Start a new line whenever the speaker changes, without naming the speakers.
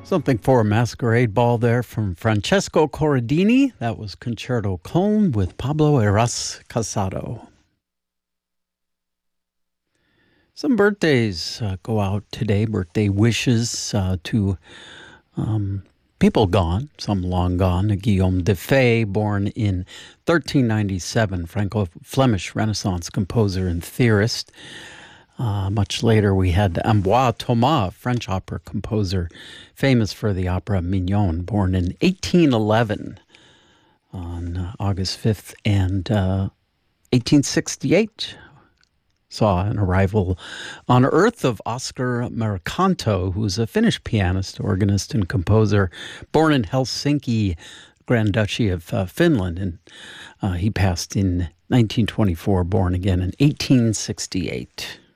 Something for a Masquerade Ball there from Francesco Corradini. That was Concerto Colm with Pablo Eras Casado. Some birthdays go out today, birthday wishes to people gone, some long gone. Guillaume de Fay, born in 1397, Franco-Flemish Renaissance composer and theorist. Much later, we had Ambroise Thomas, French opera composer, famous for the opera Mignon, born in 1811 on August 5th, and 1868 saw an arrival on Earth of Oscar Mercanto, who's a Finnish pianist, organist, and composer, born in Helsinki, Grand Duchy of Finland, and he passed in 1924, born again in 1868.